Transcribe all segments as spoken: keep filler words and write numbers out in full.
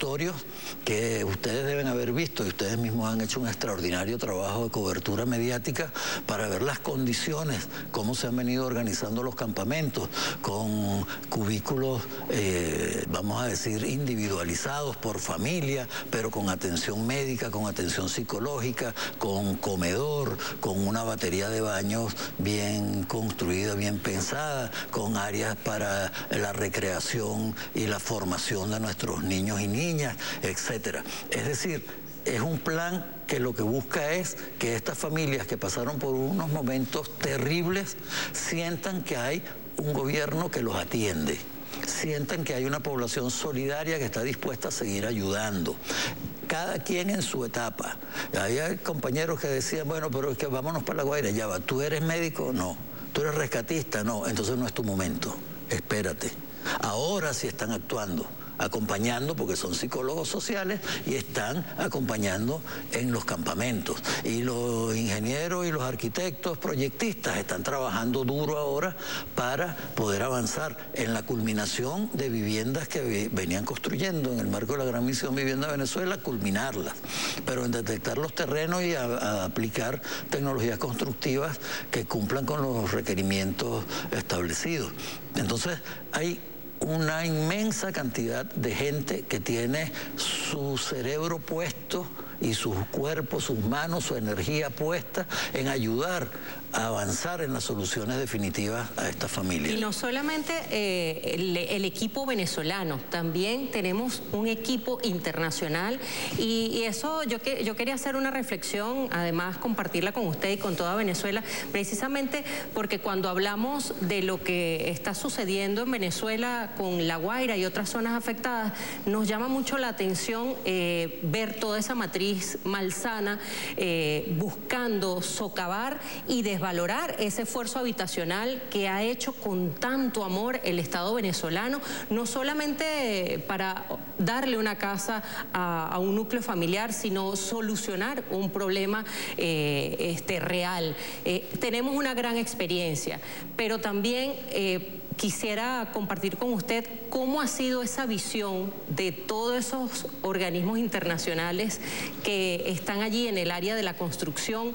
territorios que ustedes deben haber visto y ustedes mismos han hecho un extraordinario trabajo de cobertura mediática para ver las condiciones, cómo se han venido organizando los campamentos, con cubículos, eh, vamos a decir, individualizados por familia, pero con atención médica, con atención psicológica, con comedor, con una batería de baños bien construida, bien pensada, con áreas para la recreación y la formación de nuestros niños y niñas, etcétera. Es decir, es un plan que lo que busca es que estas familias que pasaron por unos momentos terribles sientan que hay un gobierno que los atiende, sientan que hay una población solidaria que está dispuesta a seguir ayudando. Cada quien en su etapa. Había compañeros que decían, bueno, pero es que vámonos para La Guaira, ya va. ¿Tú eres médico? No. ¿Tú eres rescatista? No. Entonces no es tu momento. Espérate. Ahora sí están actuando, acompañando, porque son psicólogos sociales y están acompañando en los campamentos. Y los ingenieros y los arquitectos proyectistas están trabajando duro ahora para poder avanzar en la culminación de viviendas que venían construyendo en el marco de la Gran Misión Vivienda Venezuela, culminarlas, pero en detectar los terrenos y a, a aplicar tecnologías constructivas que cumplan con los requerimientos establecidos. Entonces, hay una inmensa cantidad de gente que tiene su cerebro puesto y sus cuerpos, sus manos, su energía puesta en ayudar a avanzar en las soluciones definitivas a estas familias. Y no solamente eh, el, el equipo venezolano, también tenemos un equipo internacional y, y eso yo, que, yo quería hacer una reflexión, además compartirla con usted y con toda Venezuela, precisamente porque cuando hablamos de lo que está sucediendo en Venezuela con La Guaira y otras zonas afectadas, nos llama mucho la atención eh, ver toda esa matriz malsana eh, buscando socavar y desvalorar ese esfuerzo habitacional que ha hecho con tanto amor el Estado venezolano, no solamente para darle una casa a, a un núcleo familiar, sino solucionar un problema eh, este, real. Eh, tenemos una gran experiencia, pero también eh, quisiera compartir con usted cómo ha sido esa visión de todos esos organismos internacionales que están allí en el área de la construcción,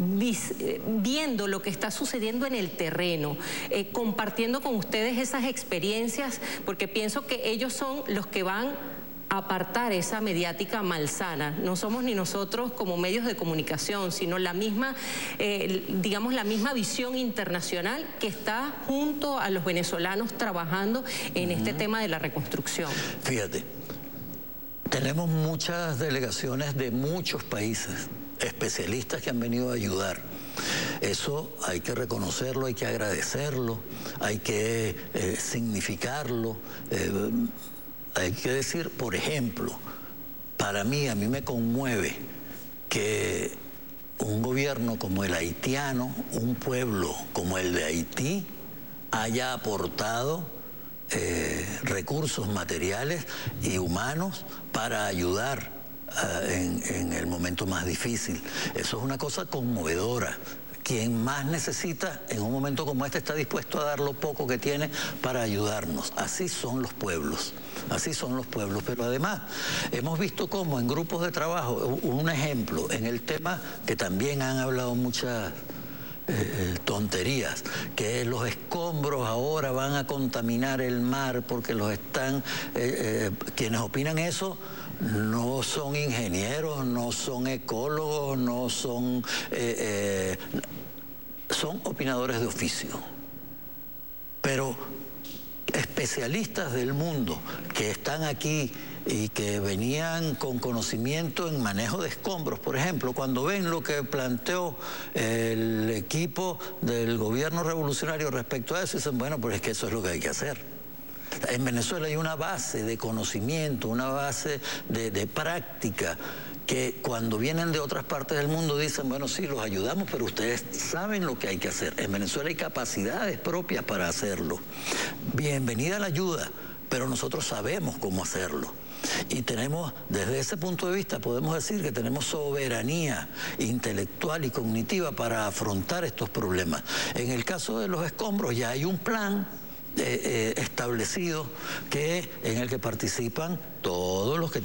viendo lo que está sucediendo en el terreno, eh, compartiendo con ustedes esas experiencias, porque pienso que ellos son los que van apartar esa mediática malsana. No somos ni nosotros como medios de comunicación, sino la misma, eh, digamos, la misma visión internacional que está junto a los venezolanos trabajando en uh-huh. este tema de la reconstrucción. Fíjate, tenemos muchas delegaciones de muchos países, especialistas que han venido a ayudar. Eso hay que reconocerlo, hay que agradecerlo, hay que eh, significarlo. Eh, Hay que decir, por ejemplo, para mí, a mí me conmueve que un gobierno como el haitiano, un pueblo como el de Haití, haya aportado eh, recursos materiales y humanos para ayudar uh, en, en el momento más difícil. Eso es una cosa conmovedora. Quien más necesita en un momento como este está dispuesto a dar lo poco que tiene para ayudarnos. Así son los pueblos, así son los pueblos. Pero además hemos visto cómo en grupos de trabajo, un ejemplo, en el tema que también han hablado muchas eh, tonterías, que los escombros ahora van a contaminar el mar porque los están, eh, eh, quienes opinan eso, no son ingenieros, no son ecólogos, no son... Eh, eh, son opinadores de oficio. Pero especialistas del mundo que están aquí y que venían con conocimiento en manejo de escombros, por ejemplo, cuando ven lo que planteó el equipo del gobierno revolucionario respecto a eso, dicen, bueno, pues es que eso es lo que hay que hacer. En Venezuela hay una base de conocimiento, una base de, de práctica, que cuando vienen de otras partes del mundo dicen, bueno, sí, los ayudamos, pero ustedes saben lo que hay que hacer. En Venezuela hay capacidades propias para hacerlo. Bienvenida la ayuda, pero nosotros sabemos cómo hacerlo. Y tenemos, desde ese punto de vista, podemos decir que tenemos soberanía intelectual y cognitiva para afrontar estos problemas. En el caso de los escombros ya hay un plan Eh, eh, establecido que, en el que participan todos los que